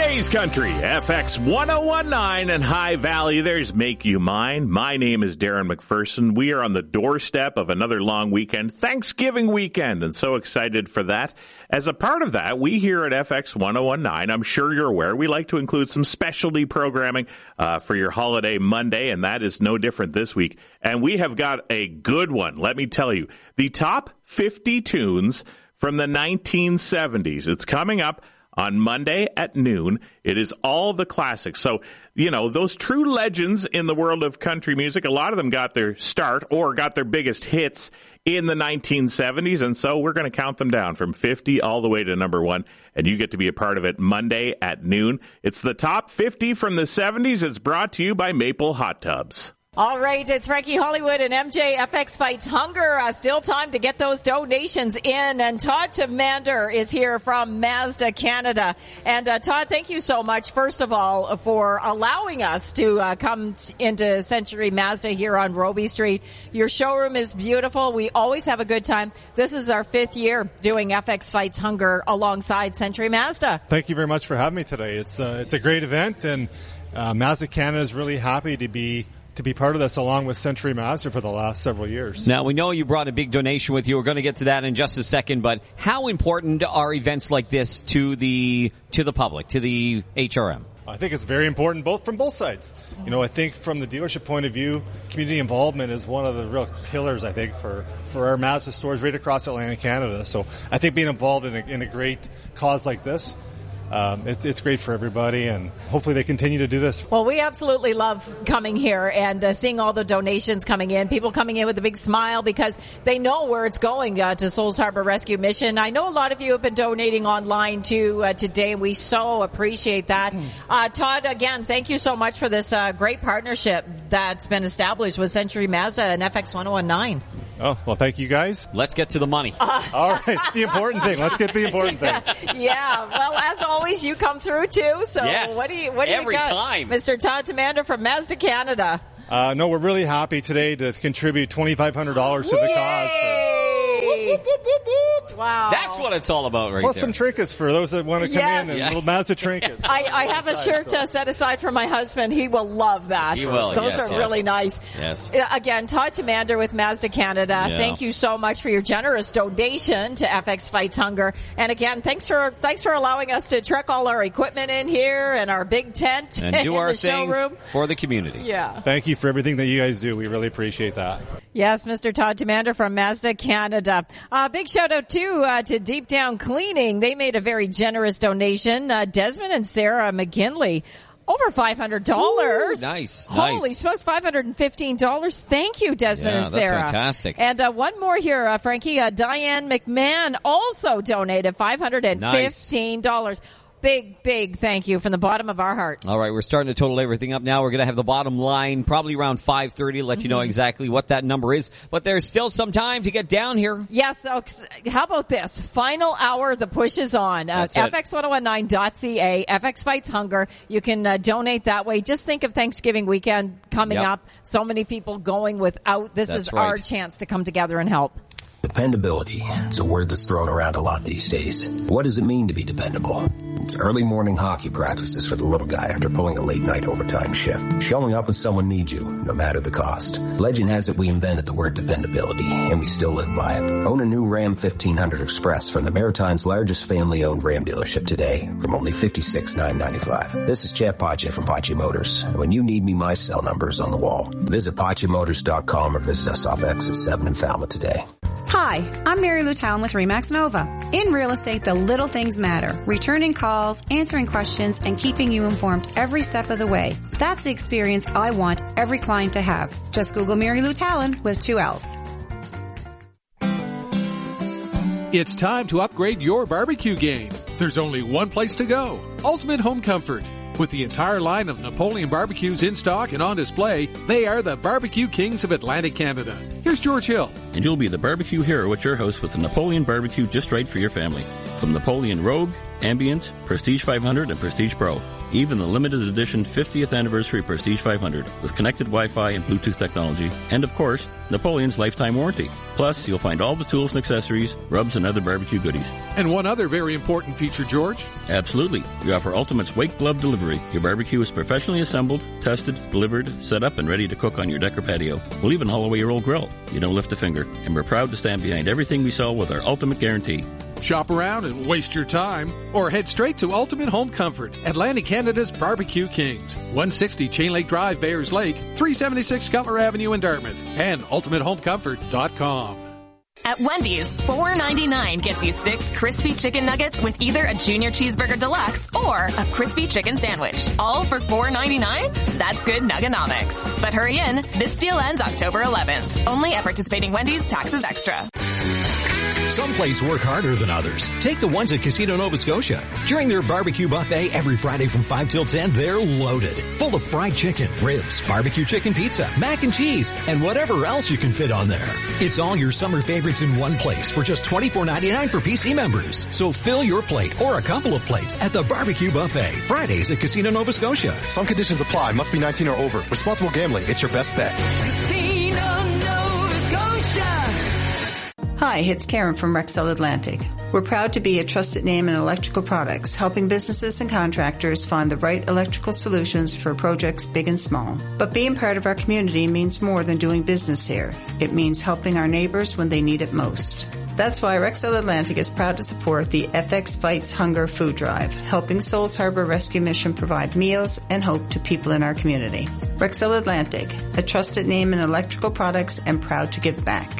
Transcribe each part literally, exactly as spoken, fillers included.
Today's Country, F X ten nineteen and High Valley. There's Make You Mine. My name is Darren McPherson. We are on the doorstep of another long weekend, Thanksgiving weekend, and so excited for that. As a part of that, we here at F X ten nineteen, I'm sure you're aware, we like to include some specialty programming uh, for your holiday Monday, and that is no different this week. And we have got a good one, let me tell you. The top fifty tunes from the nineteen seventies. It's coming up on Monday at noon. It is all the classics. So, you know, those true legends in the world of country music, a lot of them got their start or got their biggest hits in the nineteen seventies. And so we're going to count them down from fifty all the way to number one. And you get to be a part of it Monday at noon. It's the top fifty from the seventies. It's brought to you by Maple Hot Tubs. All right, it's Frankie Hollywood and M J. F X Fights Hunger. Uh, still time to get those donations in. And Todd Tamander is here from Mazda Canada. And uh, Todd, thank you so much, first of all, for allowing us to uh, come t- into Century Mazda here on Robie Street. Your showroom is beautiful. We always have a good time. This is our fifth year doing F X Fights Hunger alongside Century Mazda. Thank you very much for having me today. It's uh, it's a great event, and uh, Mazda Canada is really happy to be to be part of this along with Century Mazda for the last several years. Now, we know you brought a big donation with you. We're going to get to that in just a second, but how important are events like this to the to the public, to the H R M? I think it's very important, both from both sides. You know, I think from the dealership point of view, community involvement is one of the real pillars, I think, for, for our Mazda stores right across Atlantic Canada. So I think being involved in a, in a great cause like this, Um, it's, it's great for everybody, and hopefully they continue to do this. Well, we absolutely love coming here and uh, seeing all the donations coming in, people coming in with a big smile because they know where it's going uh, to Souls Harbor Rescue Mission. I know a lot of you have been donating online too uh, today, and we so appreciate that. Uh, Todd, again, thank you so much for this uh, great partnership that's been established with Century Mazda and F X ten nineteen. Oh, well, thank you guys. Let's get to the money. Uh, All right, the important thing. Let's get the important thing. Yeah, well, as always, you come through too. So yes, what do you, what do every you got? time. Mister Todd Tamander from Mazda Canada. Uh, no, we're really happy today to contribite twenty-five hundred dollars to the Yay! cause. For, Whoop, whoop, whoop, whoop. Wow. That's what it's all about right plus there. some trinkets for those that want to come Yes. in, and Yeah. little Mazda trinkets. I, I have a shirt uh, set aside for my husband. He will love that. He will, Those yes, are yes. really nice. Yes. Uh, Again, Todd Tamander with Mazda Canada. Yeah. Thank you so much for your generous donation to F X Fights Hunger. And again, thanks for thanks for allowing us to trek all our equipment in here and our big tent And do in our the thing showroom. for the community. Yeah. Thank you for everything that you guys do. We really appreciate that. Yes, Mister Todd Tamander from Mazda Canada. Uh, big shout out too uh, to Deep Down Cleaning. They made a very generous donation. Uh, Desmond and Sarah McGinley. Over five hundred dollars. Ooh, nice. Holy nice. smokes, five hundred fifteen dollars. Thank you, Desmond Yeah, and Sarah. that's fantastic. And uh, one more here, uh, Frankie. Uh, Diane McMahon also donated five hundred fifteen dollars. Nice. Big, big thank you from the bottom of our hearts. All right, we're starting to total everything up now. We're going to have the bottom line probably around five thirty, let you know exactly what that number is. But there's still some time to get down here. Yes, so, how about this? Final hour, the push is on. Uh, F X ten nineteen dot C A, F X Fights Hunger. You can uh, donate that way. Just think of Thanksgiving weekend coming Yep. up. So many people going without. This That's is right. our chance to come together and help. Dependability is a word that's thrown around a lot these days. What does it mean to be dependable? It's early morning hockey practices for the little guy after pulling a late night overtime shift. Showing up when someone needs you, no matter the cost. Legend has it we invented the word dependability, and we still live by it. Own a new Ram fifteen hundred Express from the Maritime's largest family-owned Ram dealership today from only fifty-six thousand nine hundred ninety-five dollars. This is Chet Pache from Pache Motors. And when you need me, my cell number is on the wall. Visit Pache Motors dot com or visit us off Exit seven in Falmouth today. Hi, I'm Mary Lou Talon with Remax Nova. In real estate, the little things matter. Returning calls, answering questions, and keeping you informed every step of the way. That's the experience I want every client to have. Just Google Mary Lou Talon with two L's. It's time to upgrade your barbecue game. There's only one place to go. Ultimate Home Comfort. With the entire line of Napoleon barbecues in stock and on display, they are the barbecue kings of Atlantic Canada. Here's George Hill. And you'll be the barbecue hero at your house with the Napoleon barbecue just right for your family. From Napoleon Rogue, Ambient, Prestige five hundred, and Prestige Pro. even the limited edition fiftieth anniversary Prestige five hundred with connected Wi-Fi and Bluetooth technology, and of course, Napoleon's lifetime warranty. Plus, you'll find all the tools and accessories, rubs, and other barbecue goodies. And one other very important feature, George. Absolutely. We offer Ultimate's Wake Glove Delivery. Your barbecue is professionally assembled, tested, delivered, set up, and ready to cook on your deck or patio. We'll even haul away your old grill. You don't lift a finger. And we're proud to stand behind everything we sell with our Ultimate Guarantee. Shop around and waste your time, or head straight to Ultimate Home Comfort, Atlantic Canada's Barbecue Kings, one sixty Chain Lake Drive, Bayers Lake, three seventy-six Cutler Avenue in Dartmouth, and ultimate home comfort dot com. At Wendy's, four ninety-nine gets you six crispy chicken nuggets with either a junior cheeseburger deluxe or a crispy chicken sandwich. All for four ninety-nine? That's good nugganomics. But hurry in, this deal ends October eleventh. Only at participating Wendy's, taxes extra. Some plates work harder than others. Take the ones at Casino Nova Scotia. During their barbecue buffet every Friday from five till ten, they're loaded. Full of fried chicken, ribs, barbecue chicken pizza, mac and cheese, and whatever else you can fit on there. It's all your summer favorites in one place for just twenty-four ninety-nine for P C members. So fill your plate or a couple of plates at the barbecue buffet. Fridays at Casino Nova Scotia. Some conditions apply. Must be nineteen or over. Responsible gambling. It's your best bet. Casino Nova Scotia. Hi, it's Karen from Rexel Atlantic. We're proud to be a trusted name in electrical products, helping businesses and contractors find the right electrical solutions for projects big and small. But being part of our community means more than doing business here. It means helping our neighbors when they need it most. That's why Rexel Atlantic is proud to support the F X Fights Hunger Food Drive, helping Souls Harbor Rescue Mission provide meals and hope to people in our community. Rexel Atlantic, a trusted name in electrical products and proud to give back.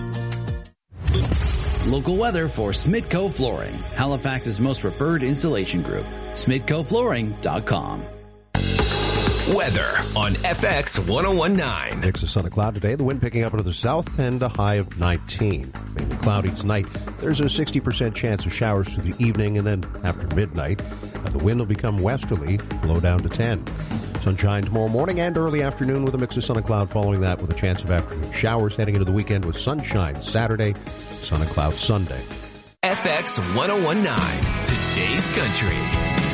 Local weather for Smitco Flooring, Halifax's most preferred installation group. Smitco Flooring dot com. Weather on F X ten nineteen. Mix of sun and cloud today. The wind picking up into the south and a high of nineteen. Mainly cloudy tonight. There's a sixty percent chance of showers through the evening, and then after midnight, uh, the wind will become westerly, low down to ten. Sunshine tomorrow morning and early afternoon with a mix of sun and cloud following that with a chance of afternoon showers heading into the weekend with sunshine Saturday, sun and cloud Sunday. F X ten nineteen, today's country.